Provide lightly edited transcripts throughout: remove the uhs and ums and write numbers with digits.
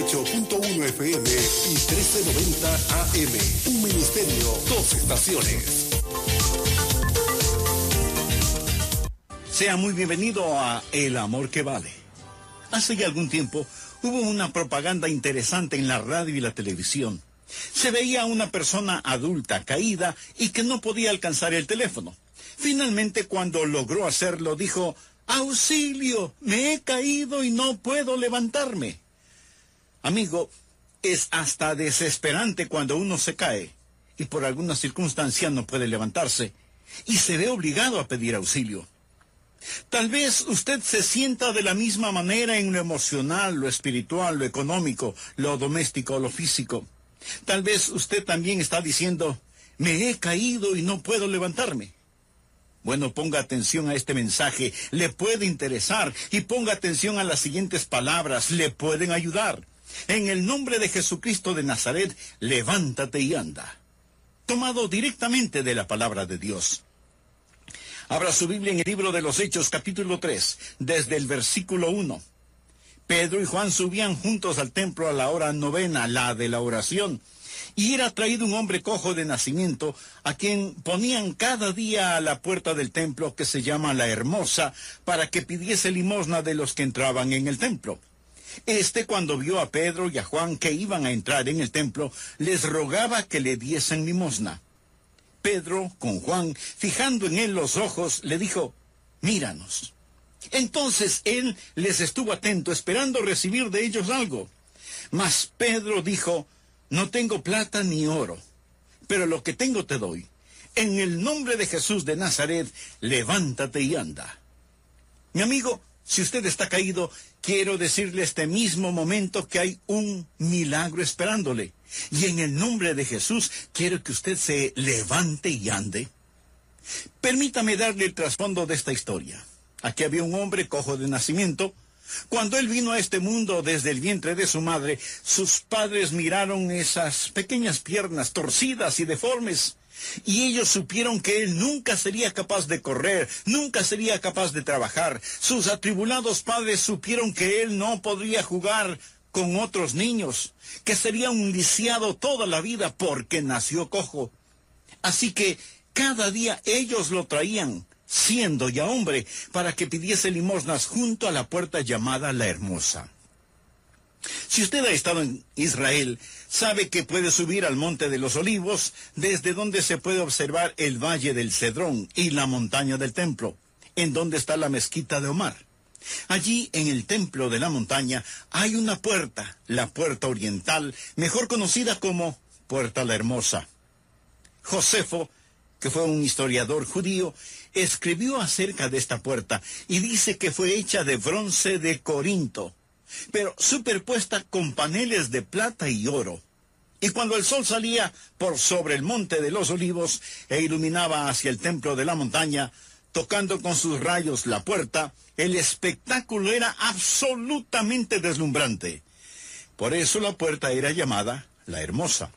98.1 FM y 1390 AM. Un ministerio, dos estaciones. Sea muy bienvenido a El Amor que Vale. Hace ya algún tiempo hubo una propaganda interesante en la radio y la televisión. Se veía a una persona adulta caída y que no podía alcanzar el teléfono. Finalmente, cuando logró hacerlo, dijo: ¡auxilio! Me he caído y no puedo levantarme. Amigo, es hasta desesperante cuando uno se cae y por alguna circunstancia no puede levantarse y se ve obligado a pedir auxilio. Tal vez usted se sienta de la misma manera en lo emocional, lo espiritual, lo económico, lo doméstico, lo físico. Tal vez usted también está diciendo: me he caído y no puedo levantarme. Bueno, ponga atención a este mensaje, le puede interesar, y ponga atención a las siguientes palabras, le pueden ayudar. En el nombre de Jesucristo de Nazaret, levántate y anda. Tomado directamente de la palabra de Dios. Abra su Biblia en el libro de los Hechos, capítulo 3, desde el versículo 1. Pedro y Juan subían juntos al templo a la hora novena, la de la oración, y era traído un hombre cojo de nacimiento, a quien ponían cada día a la puerta del templo, que se llama La Hermosa, para que pidiese limosna de los que entraban en el templo. Cuando vio a Pedro y a Juan que iban a entrar en el templo, les rogaba que le diesen limosna. Pedro, con Juan, fijando en él los ojos, le dijo: míranos. Entonces él les estuvo atento, esperando recibir de ellos algo. Mas Pedro dijo: no tengo plata ni oro, pero lo que tengo te doy. En el nombre de Jesús de Nazaret, levántate y anda. Mi amigo, si usted está caído, quiero decirle este mismo momento que hay un milagro esperándole. Y en el nombre de Jesús, quiero que usted se levante y ande. Permítame darle el trasfondo de esta historia. Aquí había un hombre cojo de nacimiento. Cuando él vino a este mundo desde el vientre de su madre, sus padres miraron esas pequeñas piernas torcidas y deformes, y ellos supieron que él nunca sería capaz de correr, nunca sería capaz de trabajar. Sus atribulados padres supieron que él no podría jugar con otros niños, que sería un lisiado toda la vida porque nació cojo. Así que cada día ellos lo traían, siendo ya hombre, para que pidiese limosnas junto a la puerta llamada La Hermosa. Si usted ha estado en Israel, sabe que puede subir al Monte de los Olivos, desde donde se puede observar el Valle del Cedrón y la montaña del Templo, en donde está la mezquita de Omar. Allí, en el templo de la montaña, hay una puerta, la puerta oriental, mejor conocida como Puerta La Hermosa. Josefo, que fue un historiador judío, escribió acerca de esta puerta y dice que fue hecha de bronce de Corinto, pero superpuesta con paneles de plata y oro. Y cuando el sol salía por sobre el monte de los olivos e iluminaba hacia el templo de la montaña, tocando con sus rayos la puerta, el espectáculo era absolutamente deslumbrante. Por eso la puerta era llamada La Hermosa.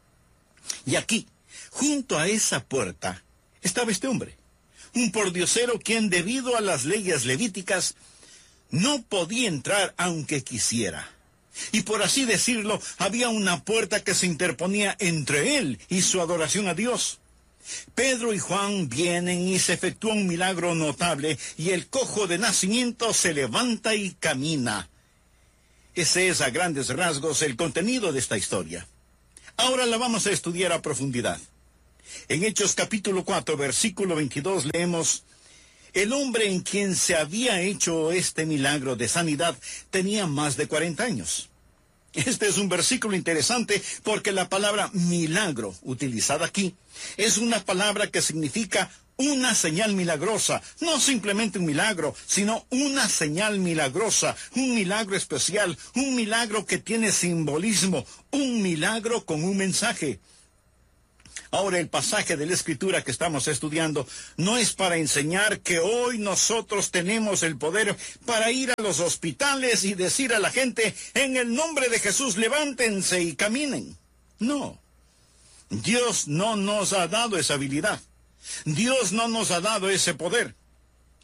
Y aquí, junto a esa puerta, estaba este hombre, un pordiosero quien, debido a las leyes levíticas, no podía entrar aunque quisiera. Y por así decirlo, había una puerta que se interponía entre él y su adoración a Dios. Pedro y Juan vienen y se efectúa un milagro notable, y el cojo de nacimiento se levanta y camina. Ese es a grandes rasgos el contenido de esta historia. Ahora la vamos a estudiar a profundidad. En Hechos capítulo 4, versículo 22 leemos: el hombre en quien se había hecho este milagro de sanidad tenía más de 40 años. Este es un versículo interesante porque la palabra milagro utilizada aquí es una palabra que significa una señal milagrosa, no simplemente un milagro, sino una señal milagrosa, un milagro especial, un milagro que tiene simbolismo, un milagro con un mensaje. Ahora, el pasaje de la Escritura que estamos estudiando no es para enseñar que hoy nosotros tenemos el poder para ir a los hospitales y decir a la gente: en el nombre de Jesús, levántense y caminen. No, Dios no nos ha dado esa habilidad. Dios no nos ha dado ese poder.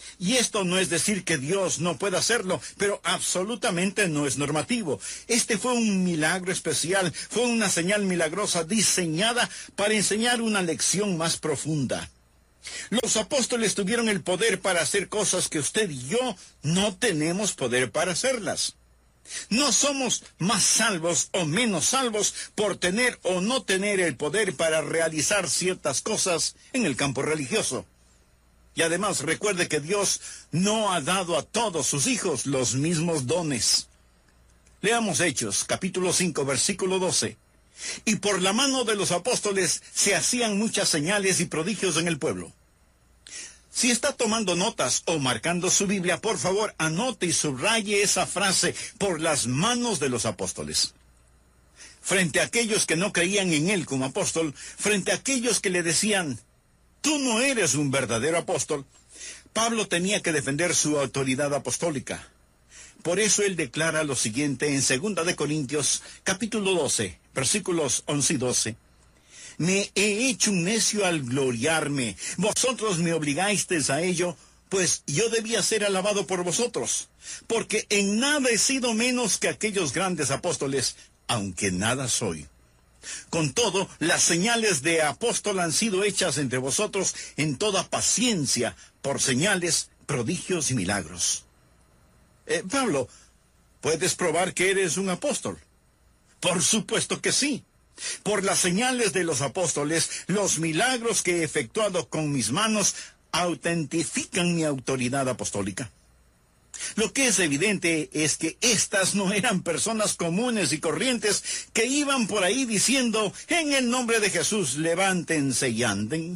Y esto no es decir que Dios no pueda hacerlo, pero absolutamente no es normativo. Este fue un milagro especial, fue una señal milagrosa diseñada para enseñar una lección más profunda. Los apóstoles tuvieron el poder para hacer cosas que usted y yo no tenemos poder para hacerlas. No somos más salvos o menos salvos por tener o no tener el poder para realizar ciertas cosas en el campo religioso. Y además recuerde que Dios no ha dado a todos sus hijos los mismos dones. Leamos Hechos, capítulo 5, versículo 12. Y por la mano de los apóstoles se hacían muchas señales y prodigios en el pueblo. Si está tomando notas o marcando su Biblia, por favor, anote y subraye esa frase, por las manos de los apóstoles. Frente a aquellos que no creían en él como apóstol, frente a aquellos que le decían, tú no eres un verdadero apóstol, Pablo tenía que defender su autoridad apostólica. Por eso él declara lo siguiente en 2 de Corintios, capítulo 12, versículos 11 y 12. Me he hecho un necio al gloriarme. Vosotros me obligasteis a ello, pues yo debía ser alabado por vosotros. Porque en nada he sido menos que aquellos grandes apóstoles, aunque nada soy. Con todo, las señales de apóstol han sido hechas entre vosotros en toda paciencia, por señales, prodigios y milagros. Pablo, ¿puedes probar que eres un apóstol? Por supuesto que sí. Por las señales de los apóstoles, los milagros que he efectuado con mis manos autentifican mi autoridad apostólica. Lo que es evidente es que estas no eran personas comunes y corrientes que iban por ahí diciendo, en el nombre de Jesús, levántense y anden.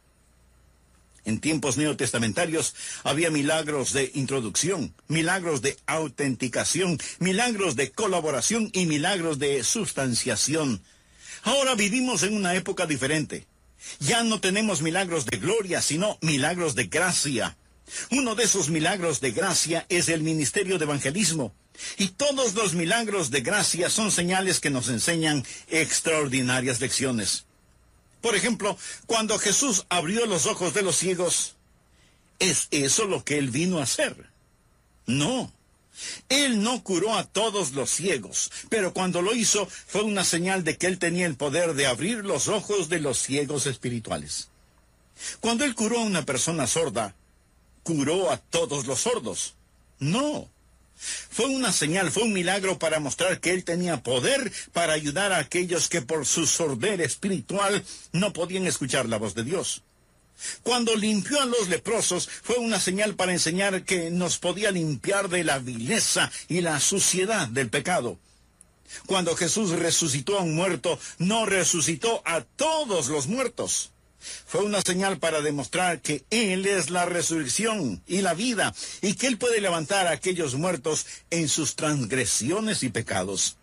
En tiempos neotestamentarios había milagros de introducción, milagros de autenticación, milagros de colaboración y milagros de sustanciación. Ahora vivimos en una época diferente. Ya no tenemos milagros de gloria, sino milagros de gracia. Uno de esos milagros de gracia es el ministerio de evangelismo. Y todos los milagros de gracia son señales que nos enseñan extraordinarias lecciones. Por ejemplo, cuando Jesús abrió los ojos de los ciegos, ¿es eso lo que él vino a hacer? No. Él no curó a todos los ciegos, pero cuando lo hizo fue una señal de que él tenía el poder de abrir los ojos de los ciegos espirituales. Cuando él curó a una persona sorda, ¿curó a todos los sordos? No. Fue una señal, fue un milagro para mostrar que él tenía poder para ayudar a aquellos que por su sordera espiritual no podían escuchar la voz de Dios. Cuando limpió a los leprosos, fue una señal para enseñar que nos podía limpiar de la vileza y la suciedad del pecado. Cuando Jesús resucitó a un muerto, no resucitó a todos los muertos. Fue una señal para demostrar que Él es la resurrección y la vida, y que Él puede levantar a aquellos muertos en sus transgresiones y pecados.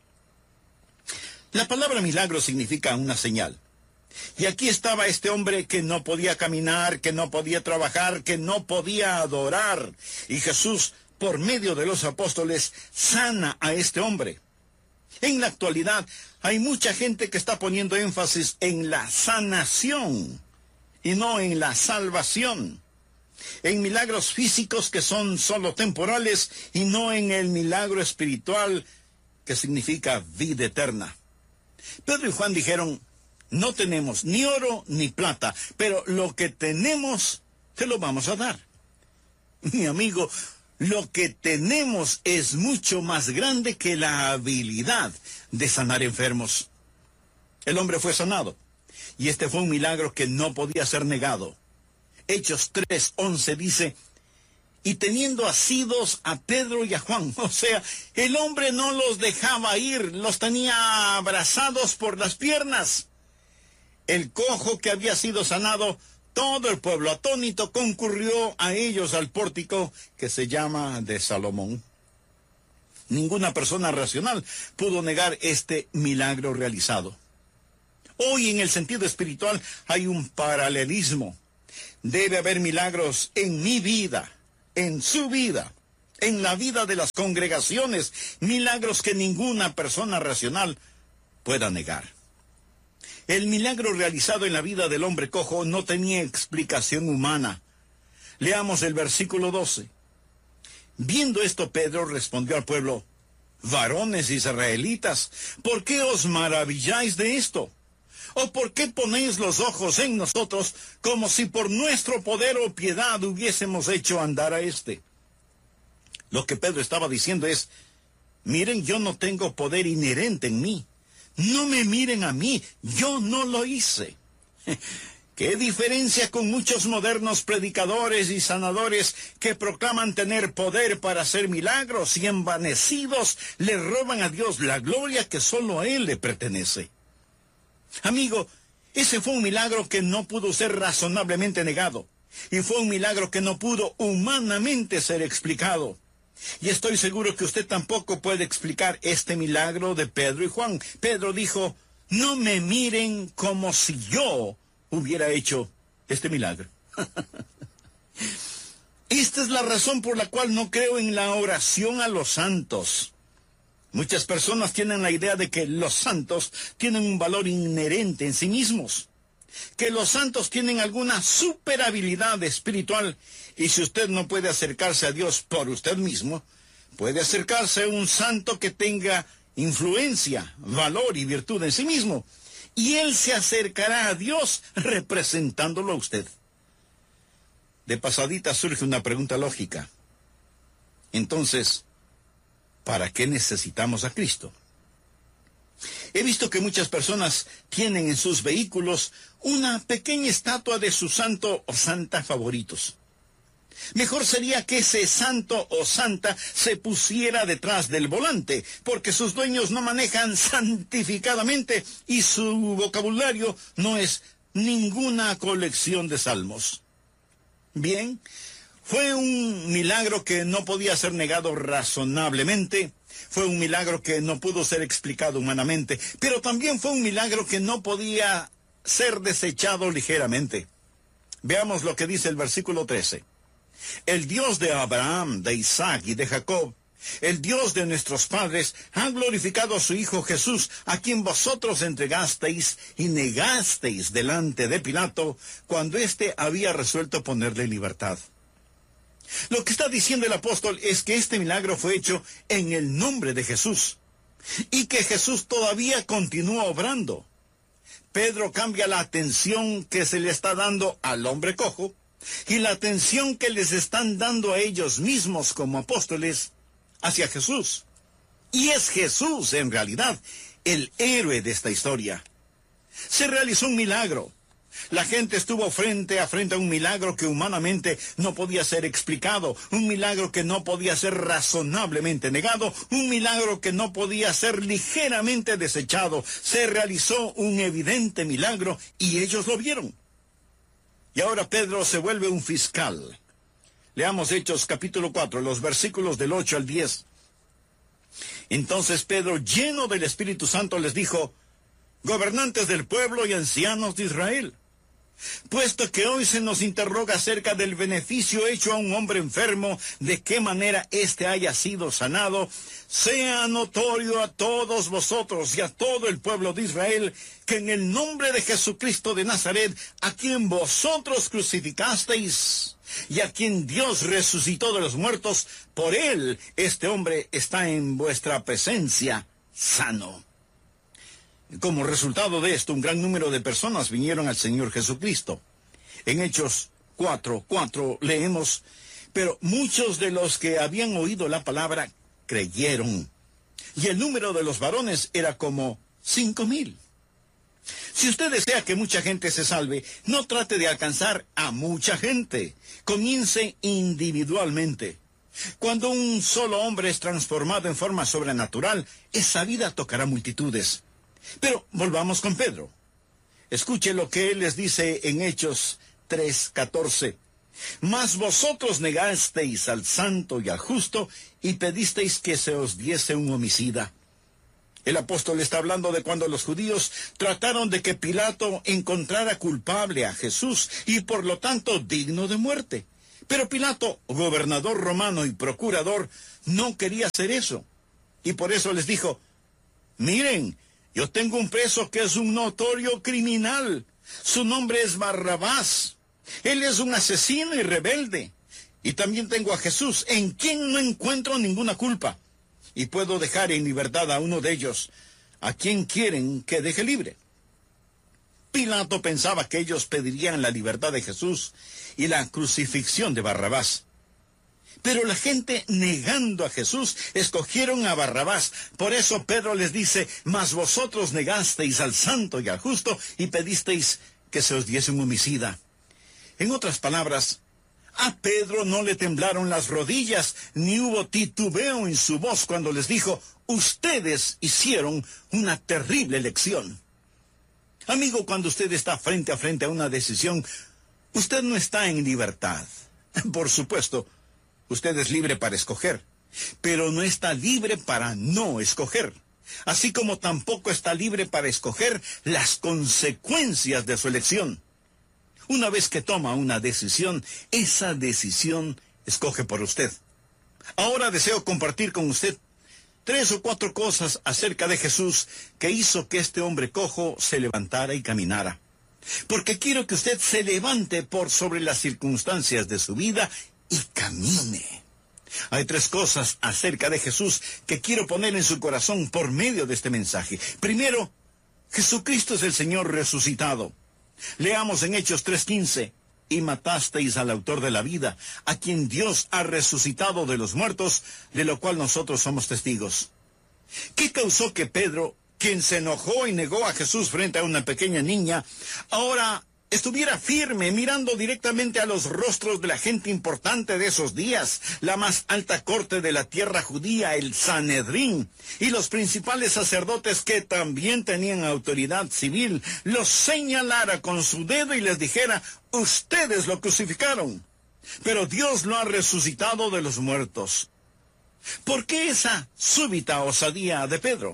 La palabra milagro significa una señal. Y aquí estaba este hombre que no podía caminar, que no podía trabajar, que no podía adorar. Y Jesús, por medio de los apóstoles, sana a este hombre. En la actualidad, hay mucha gente que está poniendo énfasis en la sanación y no en la salvación. En milagros físicos que son solo temporales y no en el milagro espiritual que significa vida eterna. Pedro y Juan dijeron, no tenemos ni oro ni plata, pero lo que tenemos te lo vamos a dar. Mi amigo, lo que tenemos es mucho más grande que la habilidad de sanar enfermos. El hombre fue sanado, y este fue un milagro que no podía ser negado. Hechos 3:11 dice, y teniendo asidos a Pedro y a Juan, o sea, el hombre no los dejaba ir, los tenía abrazados por las piernas. El cojo que había sido sanado, todo el pueblo atónito concurrió a ellos al pórtico que se llama de Salomón. Ninguna persona racional pudo negar este milagro realizado. Hoy en el sentido espiritual hay un paralelismo. Debe haber milagros en mi vida, en su vida, en la vida de las congregaciones, milagros que ninguna persona racional pueda negar. El milagro realizado en la vida del hombre cojo no tenía explicación humana. Leamos el versículo 12. Viendo esto, Pedro respondió al pueblo: varones israelitas, ¿por qué os maravilláis de esto? ¿O por qué ponéis los ojos en nosotros como si por nuestro poder o piedad hubiésemos hecho andar a éste? Lo que Pedro estaba diciendo es: miren, yo no tengo poder inherente en mí. No me miren a mí, yo no lo hice. ¿Qué diferencia con muchos modernos predicadores y sanadores que proclaman tener poder para hacer milagros y envanecidos le roban a Dios la gloria que solo a Él le pertenece? Amigo, ese fue un milagro que no pudo ser razonablemente negado, y fue un milagro que no pudo humanamente ser explicado. Y estoy seguro que usted tampoco puede explicar este milagro de Pedro y Juan. Pedro dijo: no me miren como si yo hubiera hecho este milagro. Esta es la razón por la cual no creo en la oración a los santos. Muchas personas tienen la idea de que los santos tienen un valor inherente en sí mismos, que los santos tienen alguna superhabilidad espiritual, y si usted no puede acercarse a Dios por usted mismo, puede acercarse a un santo que tenga influencia, valor y virtud en sí mismo, y él se acercará a Dios representándolo a usted. De pasadita surge una pregunta lógica. Entonces, ¿para qué necesitamos a Cristo? He visto que muchas personas tienen en sus vehículos una pequeña estatua de su santo o santa favoritos. Mejor sería que ese santo o santa se pusiera detrás del volante, porque sus dueños no manejan santificadamente y su vocabulario no es ninguna colección de salmos. Bien, fue un milagro que no podía ser negado razonablemente, fue un milagro que no pudo ser explicado humanamente, pero también fue un milagro que no podía ser desechado ligeramente. Veamos lo que dice el versículo 13. El Dios de Abraham, de Isaac y de Jacob, el Dios de nuestros padres, ha glorificado a su Hijo Jesús, a quien vosotros entregasteis y negasteis delante de Pilato, cuando éste había resuelto ponerle en libertad. Lo que está diciendo el apóstol es que este milagro fue hecho en el nombre de Jesús, y que Jesús todavía continúa obrando. Pedro cambia la atención que se le está dando al hombre cojo, y la atención que les están dando a ellos mismos como apóstoles hacia Jesús. Y es Jesús, en realidad, el héroe de esta historia. Se realizó un milagro. La gente estuvo frente a frente a un milagro que humanamente no podía ser explicado, un milagro que no podía ser razonablemente negado, un milagro que no podía ser ligeramente desechado. Se realizó un evidente milagro y ellos lo vieron. Y ahora Pedro se vuelve un fiscal. Leamos Hechos capítulo 4, los versículos del 8 al 10. Entonces Pedro, lleno del Espíritu Santo, les dijo: gobernantes del pueblo y ancianos de Israel, puesto que hoy se nos interroga acerca del beneficio hecho a un hombre enfermo, de qué manera éste haya sido sanado, sea notorio a todos vosotros y a todo el pueblo de Israel, que en el nombre de Jesucristo de Nazaret, a quien vosotros crucificasteis, y a quien Dios resucitó de los muertos, por él este hombre está en vuestra presencia sano. Como resultado de esto, un gran número de personas vinieron al Señor Jesucristo. En Hechos 4:4 leemos: pero muchos de los que habían oído la palabra creyeron, y el número de los varones era como 5,000. Si usted desea que mucha gente se salve, no trate de alcanzar a mucha gente. Comience individualmente. Cuando un solo hombre es transformado en forma sobrenatural, esa vida tocará multitudes. Pero volvamos con Pedro. Escuche lo que él les dice en Hechos 3:14. Mas vosotros negasteis al santo y al justo, y pedisteis que se os diese un homicida. El apóstol está hablando de cuando los judíos trataron de que Pilato encontrara culpable a Jesús y por lo tanto digno de muerte. Pero Pilato, gobernador romano y procurador, no quería hacer eso. Y por eso les dijo: miren, yo tengo un preso que es un notorio criminal. Su nombre es Barrabás. Él es un asesino y rebelde. Y también tengo a Jesús, en quien no encuentro ninguna culpa. Y puedo dejar en libertad a uno de ellos, a quien quieren que deje libre. Pilato pensaba que ellos pedirían la libertad de Jesús y la crucifixión de Barrabás. Pero la gente, negando a Jesús, escogieron a Barrabás. Por eso Pedro les dice: mas vosotros negasteis al santo y al justo y pedisteis que se os diese un homicida. En otras palabras, a Pedro no le temblaron las rodillas, ni hubo titubeo en su voz cuando les dijo: ustedes hicieron una terrible elección. Amigo, cuando usted está frente a una decisión, usted no está en libertad. Por supuesto, usted es libre para escoger, pero no está libre para no escoger. Así como tampoco está libre para escoger las consecuencias de su elección. Una vez que toma una decisión, esa decisión escoge por usted. Ahora deseo compartir con usted 3 o 4 cosas acerca de Jesús que hizo que este hombre cojo se levantara y caminara. Porque quiero que usted se levante por sobre las circunstancias de su vida y camine. Hay 3 cosas acerca de Jesús que quiero poner en su corazón por medio de este mensaje. Primero, Jesucristo es el Señor resucitado. Leamos en Hechos 3:15. Y matasteis al autor de la vida, a quien Dios ha resucitado de los muertos, de lo cual nosotros somos testigos. ¿Qué causó que Pedro, quien se enojó y negó a Jesús frente a una pequeña niña, ahora estuviera firme, mirando directamente a los rostros de la gente importante de esos días, la más alta corte de la tierra judía, el Sanedrín, y los principales sacerdotes que también tenían autoridad civil, los señalara con su dedo y les dijera: ustedes lo crucificaron, pero Dios lo ha resucitado de los muertos? ¿Por qué esa súbita osadía de Pedro?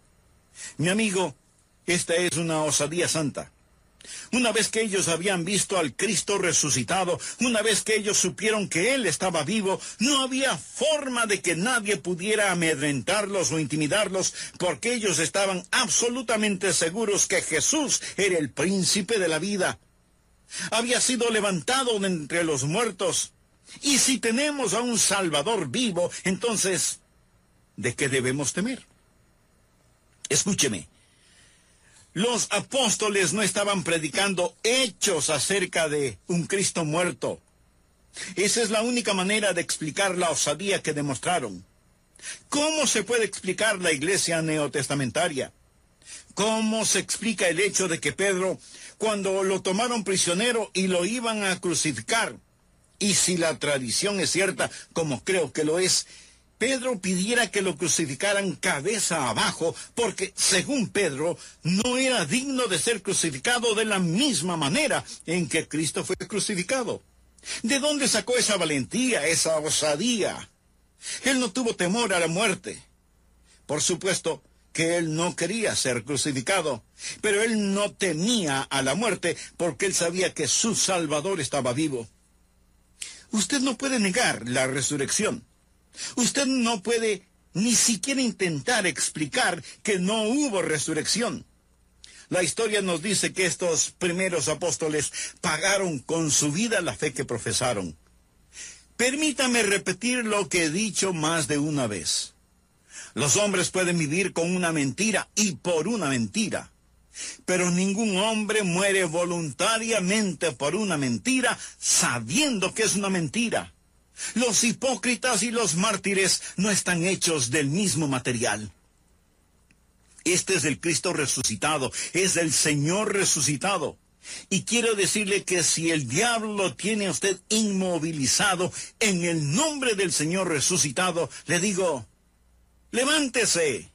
Mi amigo, esta es una osadía santa. Una vez que ellos habían visto al Cristo resucitado, una vez que ellos supieron que Él estaba vivo, no había forma de que nadie pudiera amedrentarlos o intimidarlos, porque ellos estaban absolutamente seguros que Jesús era el príncipe de la vida. Había sido levantado de entre los muertos. Y si tenemos a un Salvador vivo, entonces, ¿de qué debemos temer? Escúcheme. Los apóstoles no estaban predicando hechos acerca de un Cristo muerto. Esa es la única manera de explicar la osadía que demostraron. ¿Cómo se puede explicar la iglesia neotestamentaria? ¿Cómo se explica el hecho de que Pedro, cuando lo tomaron prisionero y lo iban a crucificar, y si la tradición es cierta, como creo que lo es, Pedro pidiera que lo crucificaran cabeza abajo, porque, según Pedro, no era digno de ser crucificado de la misma manera en que Cristo fue crucificado? ¿De dónde sacó esa valentía, esa osadía? Él no tuvo temor a la muerte. Por supuesto que él no quería ser crucificado, pero él no temía a la muerte porque él sabía que su Salvador estaba vivo. Usted no puede negar la resurrección. Usted no puede ni siquiera intentar explicar que no hubo resurrección. La historia nos dice que estos primeros apóstoles pagaron con su vida la fe que profesaron. Permítame repetir lo que he dicho más de una vez. Los hombres pueden vivir con una mentira y por una mentira, pero ningún hombre muere voluntariamente por una mentira sabiendo que es una mentira. Los hipócritas y los mártires no están hechos del mismo material. Este es el Cristo resucitado, es el Señor resucitado. Y quiero decirle que si el diablo lo tiene a usted inmovilizado, en el nombre del Señor resucitado, le digo: levántese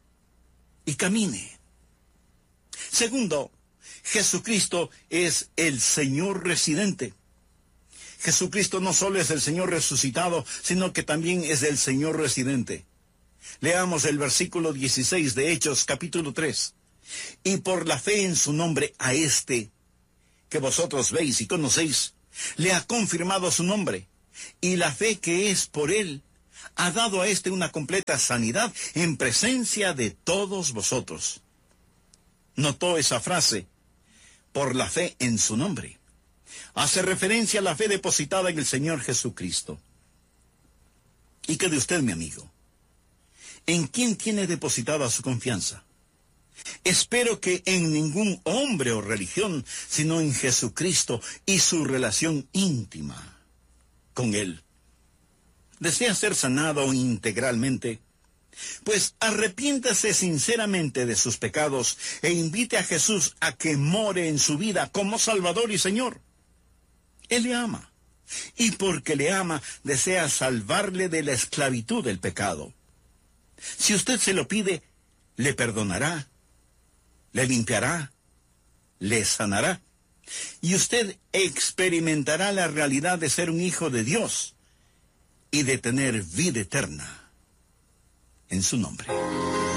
y camine. Segundo, Jesucristo es el Señor residente. Jesucristo no solo es el Señor resucitado, sino que también es el Señor residente. Leamos el versículo 16 de Hechos, capítulo 3. Y por la fe en su nombre a este, que vosotros veis y conocéis, le ha confirmado su nombre. Y la fe que es por él ha dado a este una completa sanidad en presencia de todos vosotros. ¿Notó esa frase? Por la fe en su nombre. hace referencia a la fe depositada en el Señor Jesucristo. ¿Y qué de usted, mi amigo? ¿En quién tiene depositada su confianza? Espero que en ningún hombre o religión, sino en Jesucristo y su relación íntima con Él. ¿Desea ser sanado integralmente? Pues arrepiéntase sinceramente de sus pecados e invite a Jesús a que more en su vida como Salvador y Señor. Él le ama, y porque le ama, desea salvarle de la esclavitud del pecado. Si usted se lo pide, le perdonará, le limpiará, le sanará, y usted experimentará la realidad de ser un hijo de Dios y de tener vida eterna en su nombre.